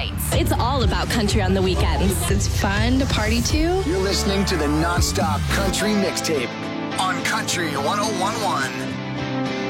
nights. It's all about country on the weekends. It's fun to party to. You're listening to the Nonstop Country Mixtape on Country 101.1.